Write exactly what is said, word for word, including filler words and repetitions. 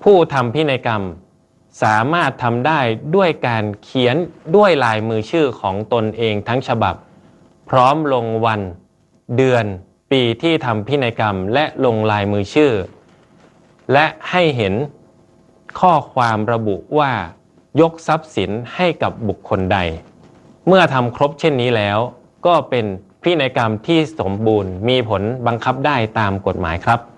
ผู้ทำพินัยกรรมสามารถทำได้ด้วยการเขียนด้วยลายมือชื่อของตนเองทั้งฉบับพร้อมลงวันเดือนปีที่ทำพินัยกรรมและลงลายมือชื่อและให้เห็นข้อความระบุว่ายกทรัพย์สินให้กับบุคคลใดเมื่อทำครบเช่นนี้แล้วก็เป็นพินัยกรรมที่สมบูรณ์มีผลบังคับได้ตามกฎหมายครับ